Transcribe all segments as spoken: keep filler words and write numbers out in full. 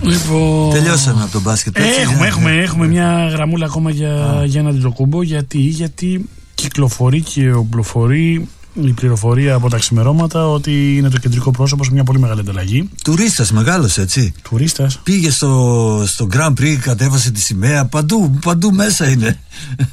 Λοιπόν... Τελειώσαμε από τον μπάσκετ. Έτσι, έχουμε, ναι, έχουμε, ναι. έχουμε μια γραμμούλα ακόμα για, για ένα Αντετοκούμπο. Γιατί, γιατί κυκλοφορεί και ομπλοφορεί η πληροφορία από τα ξημερώματα ότι είναι το κεντρικό πρόσωπο σε μια πολύ μεγάλη ανταλλαγή. Τουρίστας μεγάλος, έτσι. Τουρίστας. Πήγε στο, στο Grand Prix, κατέβασε τη σημαία. Παντού, παντού μέσα είναι.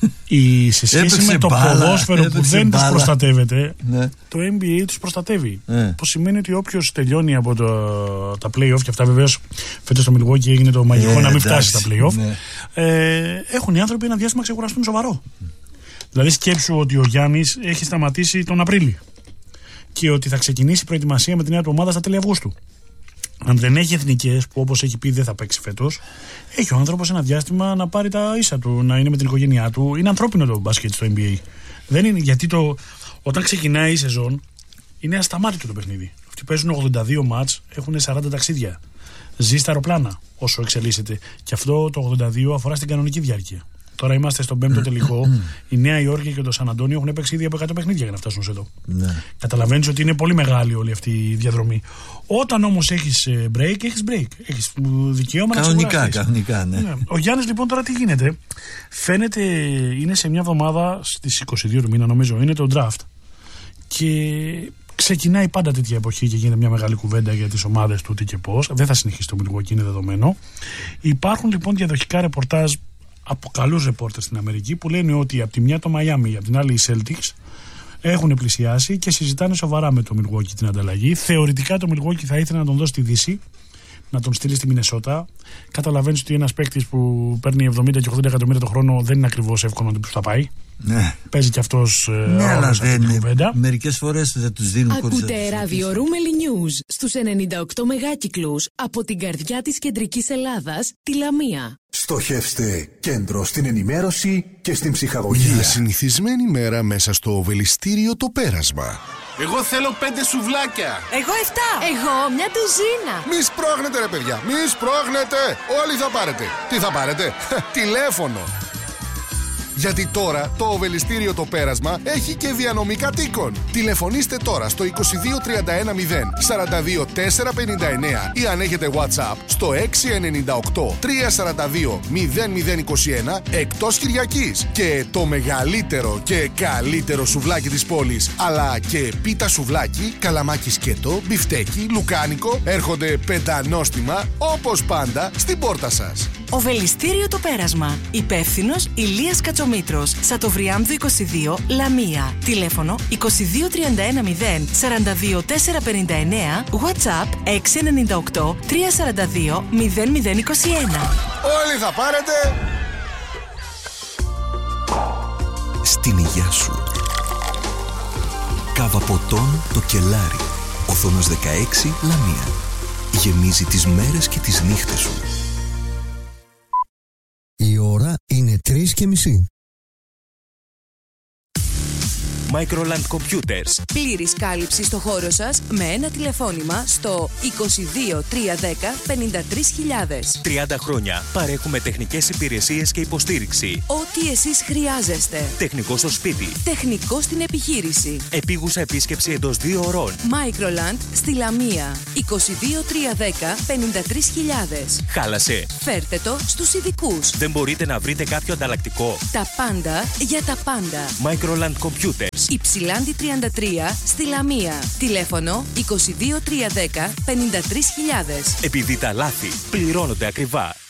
Η, σε σχέση Έπαιξε με το μπάλα, ποδόσφαιρο που δεν τους προστατεύεται, ναι. το N B A τους προστατεύει. Ναι. Που σημαίνει ότι όποιος τελειώνει από το, τα play-off, και αυτά βεβαίως φέτος στο Milwaukee έγινε το μαγικό ε, να μην εντάξει, φτάσει στα play-off, ναι. ε, έχουν οι άνθρωποι ένα διάστημα να ξεκουραστούν σοβαρό. Δηλαδή σκέψου ότι ο Γιάννης έχει σταματήσει τον Απρίλιο και ότι θα ξεκινήσει η προετοιμασία με τη νέα του ομάδα στα τέλη Αυγούστου. Αν δεν έχει εθνικές, που όπως έχει πει δεν θα παίξει φέτος, έχει ο άνθρωπος ένα διάστημα να πάρει τα ίσα του, να είναι με την οικογένειά του. Είναι ανθρώπινο το μπάσκετ στο N B A. Δεν είναι, γιατί το, όταν ξεκινάει η σεζόν είναι ασταμάτητο το παιχνίδι. Αυτοί παίζουν ογδόντα δύο μάτς, έχουν σαράντα ταξίδια. Ζει στα αεροπλάνα όσο εξελίσσεται. Και αυτό το ογδόντα δύο αφορά στην κανονική διάρκεια. Τώρα είμαστε στον πέμπτο τελικό. Η Νέα Υόρκη και το Σαν Αντώνιο έχουν παίξει ήδη από εκατό παιχνίδια για να φτάσουν εδώ. Ναι. Καταλαβαίνεις ότι είναι πολύ μεγάλη όλη αυτή η διαδρομή. Όταν όμως έχεις break, έχεις break. Έχεις δικαίωμα κανονικά, να ξεκουραστείς. Κανονικά, ναι. ναι. Ο Γιάννης λοιπόν τώρα τι γίνεται. Φαίνεται είναι σε μια εβδομάδα στις είκοσι δύο του μήνα, νομίζω, είναι το draft. Και ξεκινάει πάντα τέτοια εποχή και γίνεται μια μεγάλη κουβέντα για τις ομάδες του τι και πώς. Δεν θα συνεχίσει το Milwaukee, είναι δεδομένο. Υπάρχουν λοιπόν διαδοχικά ρεπορτάζ από καλούς ρεπόρτερ στην Αμερική που λένε ότι από τη μια το Miami, από την άλλη οι Celtics έχουν πλησιάσει και συζητάνε σοβαρά με το Milwaukee την ανταλλαγή. Θεωρητικά το Milwaukee θα ήθελε να τον δώσει στη Δύση, να τον στείλει στη Μινεσότα. Καταλαβαίνεις ότι ένας παίκτης που παίρνει εβδομήντα και ογδόντα εκατομμύρια το χρόνο δεν είναι ακριβώς εύκολο να του θα πάει. Ναι. Παίζει και αυτός ναι, αλλά δεν είναι. Κουβέντα. Μερικές φορές δεν τους δίνουν. Ακούτε ραδιορούμελη News στους ενενήντα οκτώ μεγάκυκλους από την καρδιά της κεντρικής Ελλάδας, τη Λαμία. Στοχεύστε κέντρο στην ενημέρωση και στην ψυχαγωγία. Μια συνηθισμένη μέρα μέσα στο Βελιστήριο το Πέρασμα. Εγώ θέλω πέντε σουβλάκια. Εγώ εφτά. Εγώ μια ντουζίνα. Μη σπρώχνετε ρε παιδιά, μη σπρώχνετε. Όλοι θα πάρετε. Τι θα πάρετε? Τηλέφωνο. Γιατί τώρα το Οβελιστήριο το Πέρασμα έχει και διανομή κατοίκων. Τηλεφωνήστε τώρα στο είκοσι δύο τριάντα ένα μηδέν σαράντα δύο τετρακόσια πενήντα εννέα ή αν έχετε WhatsApp στο έξι εννιά οκτώ τριακόσια σαράντα δύο μηδέν μηδέν είκοσι ένα εκτός Κυριακής. Και το μεγαλύτερο και καλύτερο σουβλάκι της πόλης, αλλά και πίτα σουβλάκι, καλαμάκι σκέτο, μπιφτέκι, λουκάνικο, έρχονται πεντανόστιμα όπως πάντα στην πόρτα σας. Οβελιστήριο το Πέρασμα. Υπεύθυνος Ηλίας Κατσομήτρος. Σατοβριάμδου είκοσι δύο, Λαμία. Τηλέφωνο είκοσι δύο τριάντα ένα μηδέν σαράντα δύο τετρακόσια πενήντα εννέα. WhatsApp έξι εννιά οκτώ τριακόσια σαράντα δύο μηδέν μηδέν είκοσι ένα. Όλοι θα πάρετε. Στην υγειά σου. Κάβα ποτών το Κελάρι. Οθόνος δεκαέξι, Λαμία. Γεμίζει τις μέρες και τις νύχτες σου. Η ώρα είναι τρεις και μισή. Microland Computers. Πλήρης κάλυψη στο χώρο σας με ένα τηλεφώνημα στο είκοσι δύο τριακόσια δέκα πενήντα τρεις χιλιάδες. τριάντα χρόνια παρέχουμε τεχνικές υπηρεσίες και υποστήριξη. Ό,τι εσείς χρειάζεστε. Τεχνικό στο σπίτι. Τεχνικό στην επιχείρηση. Επίγουσα επίσκεψη εντός δύο ωρών. Microland στη Λαμία. είκοσι δύο τριακόσια δέκα πενήντα τρεις χιλιάδες. Χάλασε. Φέρτε το στους ειδικούς. Δεν μπορείτε να βρείτε κάποιο ανταλλακτικό? Τα πάντα για τα πάντα. Microland Computers. Υψηλάντη τριάντα τρία στη Λαμία. Τηλέφωνο είκοσι δύο τριακόσια δέκα πενήντα τρεις χιλιάδες. Επειδή τα λάθη πληρώνονται ακριβά.